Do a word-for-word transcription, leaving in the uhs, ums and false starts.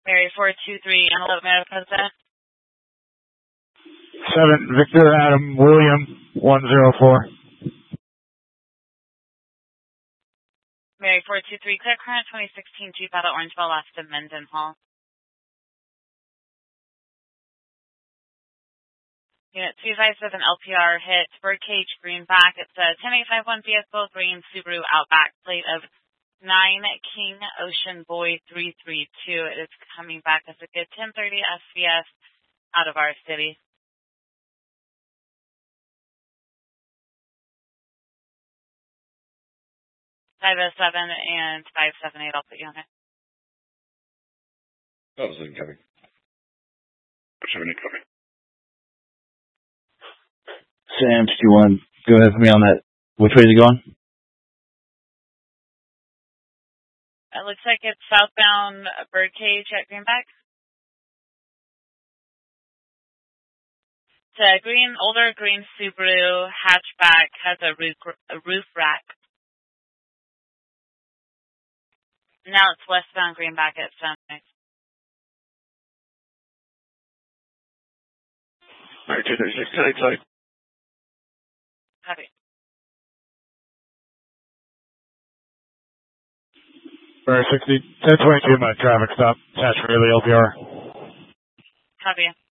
Mary four two three, Antelope Meadow, President. seven, Victor Adam William, one zero four. Mary four two three, clear current twenty sixteen Jeep out of Orangeville, left of Mendenhall. Unit two five seven L P R hit Birdcage Greenback. It's a ten eight five one vehicle, green Subaru Outback, plate of nine King Ocean Boy three three two. It is coming back as a good ten thirty S C S out of our city. five oh seven and five seven eight, I'll put you on it. That was incoming. seven eight copy. Sam sixty-one, go ahead for me on that. Which way is it going? It looks like it's southbound Birdcage at Greenback. It's a green, older green Subaru hatchback, has a roof, a roof rack. Now it's westbound Greenback at Sunrise. All right, two thirty-six, ten eight, sorry. Copy. Burr sixty, ten twenty-two, my traffic stop, attached for the L P R. Copy.